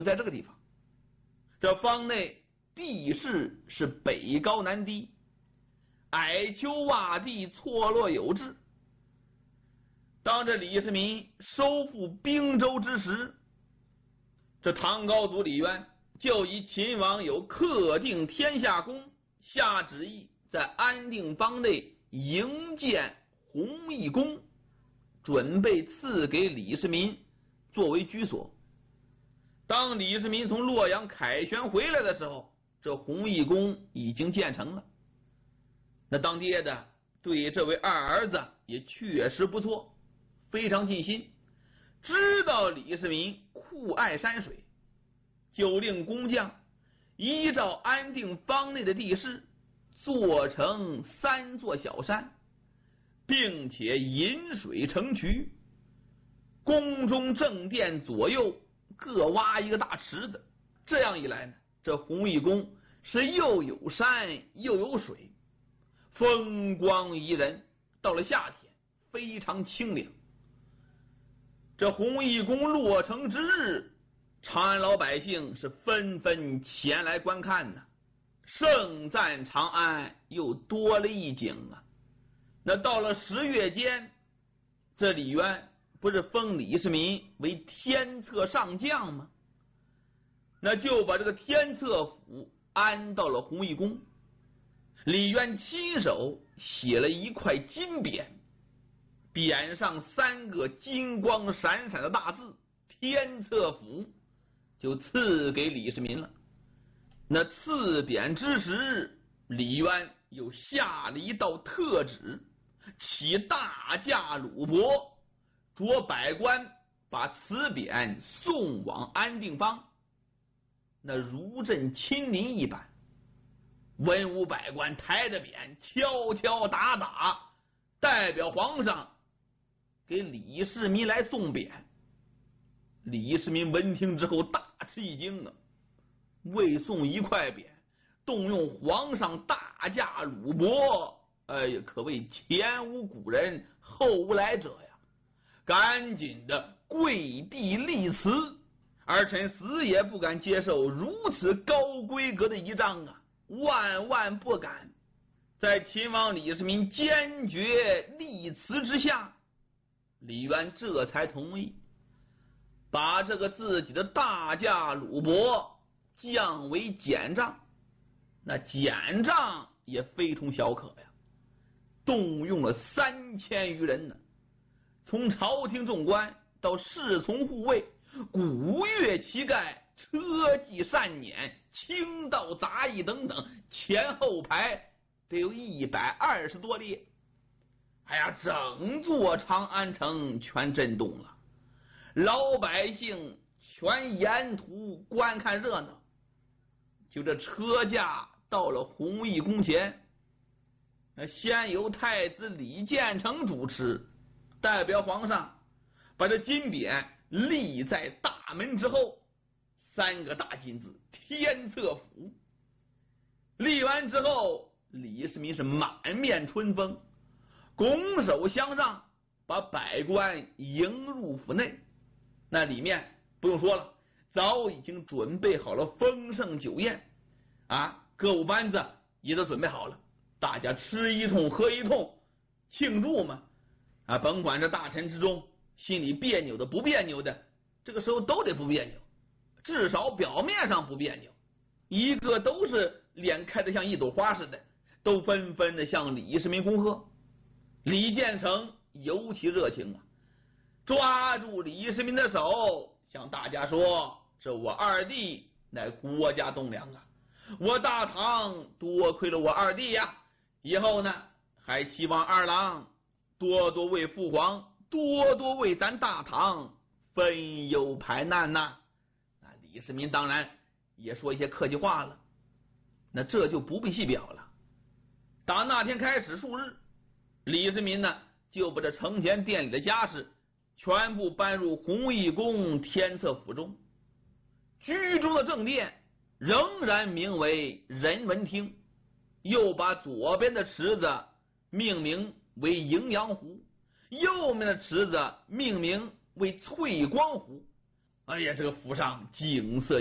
在这个地方。这坊内地势是北高南低，矮丘洼地错落有致。当这李世民收复并州之时，这唐高祖李渊就以秦王有克定天下功，下旨意在安定坊内营建弘义宫，准备赐给李世民作为居所。当李世民从洛阳凯旋回来的时候，这弘义宫已经建成了。那当爹的对这位二儿子也确实不错，非常尽心，知道李世民酷爱山水，就令工匠依照安定坊内的地势做成3座小山，并且引水成渠，宫中正殿左右各挖一个大池子。这样一来呢，这弘义宫是又有山又有水，风光宜人，到了夏天非常清凉。这弘义宫落成之日，长安老百姓是纷纷前来观看呢，盛赞长安又多了一景啊。那到了10月间，这李渊不是封李世民为天策上将吗？那就把这个天策府安到了弘义宫。李渊亲手写了一块金匾，匾上3个金光闪闪的大字天策府，就赐给李世民了。那赐匾之时，李渊又下了一道特旨，起大驾鲁帛，着百官把此匾送往安定坊。那如朕亲临一般，文武百官抬着匾敲敲打打，代表皇上给李世民来送匾。李世民闻听之后大吃一惊啊，为送一块匾动用皇上大驾鲁帛，可谓前无古人后无来者呀！赶紧的跪地立辞，儿臣死也不敢接受如此高规格的仪仗啊，万万不敢。在秦王李世民坚决立辞之下，李渊这才同意把这个自己的大驾鲁帛降为简帐。那简帐也非同小可呀，动用了3000余人呢，从朝廷众官到侍从护卫、鼓乐旗盖、车骑善辇、轻道杂役等等，前后排得有120多列。哎呀，整座长安城全震动了，老百姓全沿途观看热闹。就这车驾到了弘义宫前，先由太子李建成主持，代表皇上把这金匾立在大门之后，3个大金字天策府。立完之后，李世民是满面春风，拱手相让，把百官迎入府内。那里面不用说了，早已经准备好了丰盛酒宴啊，歌舞班子也都准备好了，大家吃一通喝一通，庆祝嘛啊！甭管这大臣之中心里别扭的不别扭的，这个时候都得不别扭，至少表面上不别扭，一个都是脸开得像一朵花似的，都纷纷的向李世民恭贺。李建成尤其热情啊，抓住李世民的手，向大家说：“这我二弟乃国家栋梁啊，我大唐多亏了我二弟呀，以后呢，还希望二郎多多为父皇，多多为咱大唐分忧排难呐。”那李世民当然也说一些客气话了，那这就不必细表了。打那天开始数日，李世民呢就把这承前殿里的家事全部搬入弘义宫天策府中，居中的正殿仍然名为仁文厅，又把左边的池子命名为迎阳湖，右面的池子命名为翠光湖。 哎呀，这个府上景色